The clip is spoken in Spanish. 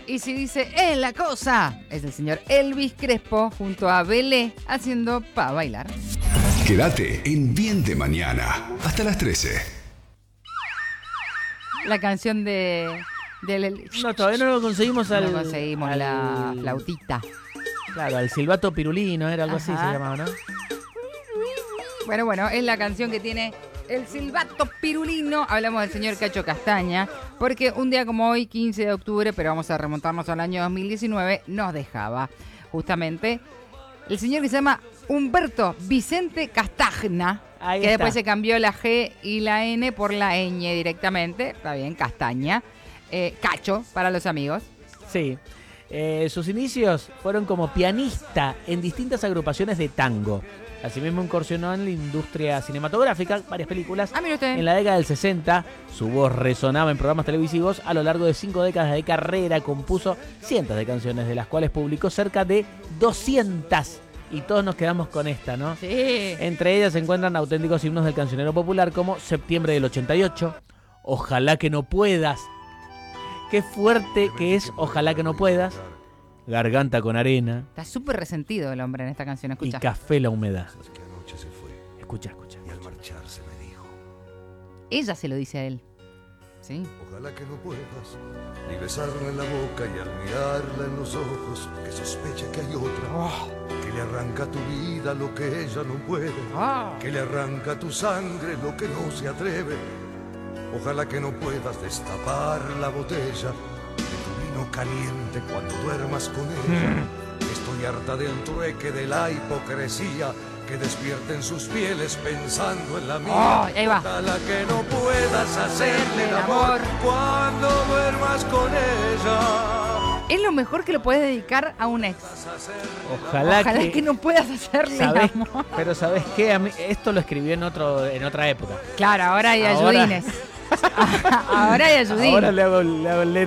Y si dice es la cosa, es el señor Elvis Crespo junto a Belé haciendo Pa' Bailar. Quédate en Bien de Mañana, hasta las 13. La canción de... No, todavía no lo conseguimos No conseguimos la flautita. Claro, al silbato pirulino, era algo así se llamaba, ¿no? Bueno, es la canción que tiene el silbato pirulino. Hablamos del señor Cacho Castaña, porque un día como hoy, 15 de octubre, pero vamos a remontarnos al año 2019, nos dejaba justamente el señor que se llama Humberto Vicente Castagna, Ahí que está. después se cambió la G y la N por la ñ directamente. Está bien, Castaña. Cacho, para los amigos. Sí. Sus inicios fueron como pianista en distintas agrupaciones de tango. Asimismo incursionó en la industria cinematográfica, varias películas. Mire usted. En la década del 60, su voz resonaba en programas televisivos. A lo largo de 5 décadas de carrera compuso cientos de canciones, de las cuales publicó cerca de 200. Y todos nos quedamos con esta, ¿no? Sí. Entre ellas se encuentran auténticos himnos del cancionero popular como Septiembre del 88, Ojalá que no puedas. Qué fuerte que es Ojalá que no puedas. Garganta con arena. Está súper resentido el hombre en esta canción, escucha. Y Café la humedad. Que anoche se fue Escucha. y al marcharse me dijo: Ella se lo dice a él. Sí. ojalá que no puedas ni besarla en la boca y al mirarla en los ojos que sospeche que hay otra, que le arranca a tu vida lo que ella no puede, que le arranca a tu sangre lo que no se atreve. Ojalá que no puedas destapar la botella de tu vino caliente cuando duermas con ella. Estoy harta del trueque, de la hipocresía que despierten sus pieles pensando en la mía. Ahí va. Ojalá que no puedas hacerle el amor cuando duermas con ella. Es lo mejor que lo puedes dedicar a un ex. Ojalá que no puedas hacerle ¿sabés? el amor. Pero ¿sabés qué? A mí, esto lo escribió en otra época. Claro, ahora hay Ahora- ayudines. Ahora hay ayudines. Ahora le hago el